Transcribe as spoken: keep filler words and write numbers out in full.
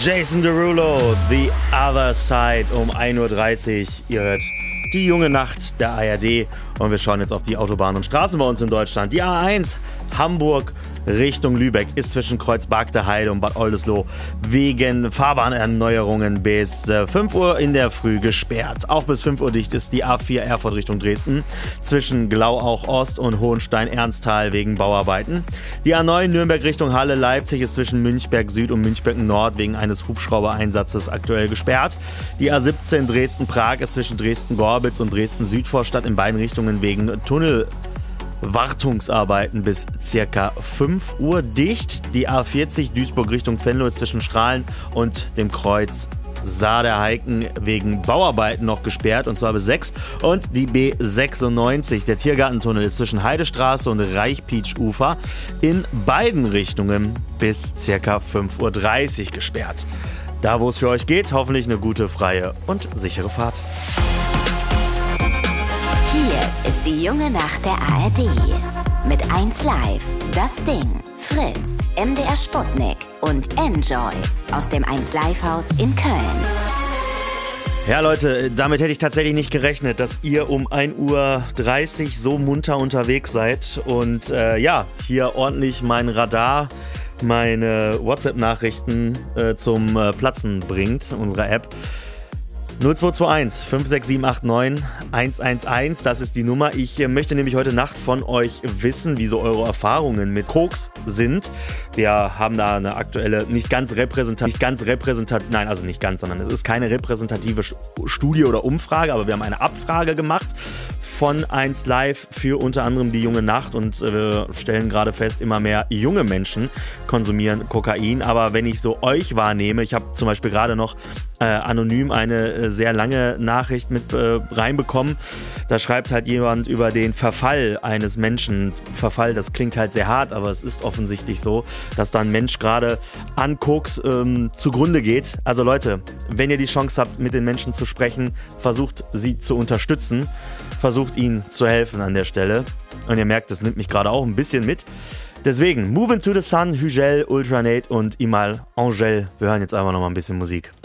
Jason Derulo, The Other Side um ein Uhr dreißig. Ihr hört die junge Nacht der A R D und wir schauen jetzt auf die Autobahnen und Straßen bei uns in Deutschland. Die A eins Hamburg Richtung Lübeck ist zwischen Kreuz-Bagde-Heide und Bad Oldesloe wegen Fahrbahnerneuerungen bis äh, fünf Uhr in der Früh gesperrt. Auch bis fünf Uhr dicht ist die A vier Erfurt Richtung Dresden zwischen Glauauch-Ost und Hohenstein-Ernsthal wegen Bauarbeiten. Die A neun Nürnberg Richtung Halle-Leipzig ist zwischen Münchberg-Süd und Münchberg-Nord wegen eines Hubschraubereinsatzes aktuell gesperrt. Die A siebzehn Dresden-Prag ist zwischen Dresden-Gorbitz und Dresden-Südvorstadt in beiden Richtungen wegen Tunnel Wartungsarbeiten bis circa fünf Uhr dicht. Die A vierzig Duisburg Richtung Venlo ist zwischen Strahlen und dem Kreuz Saar-der-Heiken wegen Bauarbeiten noch gesperrt, und zwar bis sechs. Und die B sechsundneunzig, der Tiergartentunnel, ist zwischen Heidestraße und Reichpietsch-Ufer in beiden Richtungen bis circa fünf Uhr dreißig gesperrt. Da, wo es für euch geht, hoffentlich eine gute, freie und sichere Fahrt. Hier ist die junge Nacht der A R D. Mit eins Live, Das Ding, Fritz, M D R Sputnik und Enjoy aus dem eins Live Haus in Köln. Ja, Leute, damit hätte ich tatsächlich nicht gerechnet, dass ihr um ein Uhr dreißig so munter unterwegs seid und äh, ja, hier ordentlich mein Radar, meine WhatsApp-Nachrichten äh, zum äh, Platzen bringt, unserer App. null zwei zwei eins fünf sechs sieben acht neun eins eins eins, das ist die Nummer. Ich äh, möchte nämlich heute Nacht von euch wissen, wie so eure Erfahrungen mit Koks sind. Wir haben da eine aktuelle, nicht ganz repräsentativ, nicht ganz repräsentativ, nein, also nicht ganz, sondern es ist keine repräsentative Studie oder Umfrage, aber wir haben eine Abfrage gemacht von eins Live für unter anderem die junge Nacht und äh, wir stellen gerade fest, immer mehr junge Menschen konsumieren Kokain. Aber wenn ich so euch wahrnehme, ich habe zum Beispiel gerade noch äh, anonym eine äh, sehr lange Nachricht mit äh, reinbekommen. Da schreibt halt jemand über den Verfall eines Menschen. Verfall, das klingt halt sehr hart, aber es ist offensichtlich so, dass da ein Mensch gerade an Koks ähm, zugrunde geht. Also Leute, wenn ihr die Chance habt, mit den Menschen zu sprechen, versucht sie zu unterstützen, versucht ihnen zu helfen an der Stelle. Und ihr merkt, das nimmt mich gerade auch ein bisschen mit. Deswegen, Move Into the Sun, Hügel, Ultranate und Imal Angel. Wir hören jetzt einfach noch mal ein bisschen Musik.